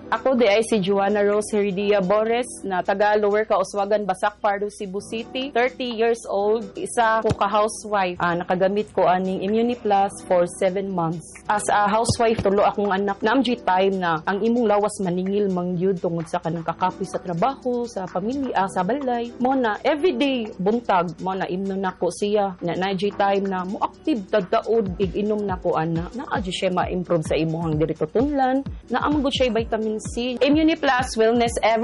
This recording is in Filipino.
Ako di ay si Joanna Rose Heridia Bores na taga Lower Kauswagan, Basak, Pardo, Cebu City. 30 years old, isa ko ka-housewife. Nakagamit ko aning Immuniplus for 7 months. As a housewife, tulo akong anak. Naamji time na ang imong lawas maningil mangyud tungod sa kanang kakapoy sa trabaho, sa pamilya, sa balay. Mo na everyday buntag mo na imnon nako siya. Na time na mo active tagtaod ig-inom nako ana. Naa siya ma-improve sa imuhang diri tutunlan. Naamgo siya vitamin C. Immuniplus Wellness Every